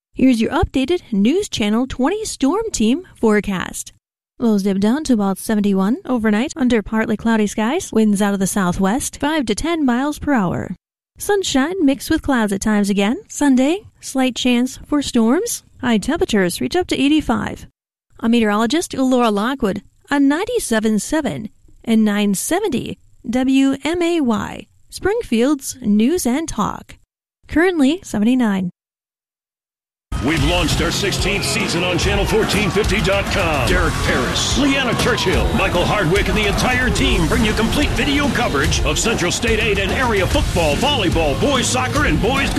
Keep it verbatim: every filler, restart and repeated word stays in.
Here's your updated News Channel twenty Storm Team forecast. Lows dip down to about seventy-one overnight under partly cloudy skies. Winds out of the southwest, five to ten miles per hour. Sunshine mixed with clouds at times again. Sunday, slight chance for storms. High temperatures reach up to eighty-five. I'm meteorologist Laura Lockwood on ninety-seven point seven and nine seventy W M A Y, Springfield's News and Talk. Currently seventy-nine. We've launched our sixteenth season on channel fourteen fifty dot com. Derek Paris, Leanna Churchill, Michael Hardwick, and the entire team bring you complete video coverage of Central State eight and area football, volleyball, boys soccer, and boys